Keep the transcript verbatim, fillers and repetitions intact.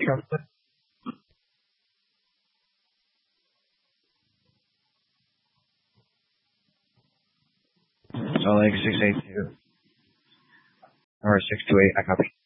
So like six eight two or six two eight. I copy.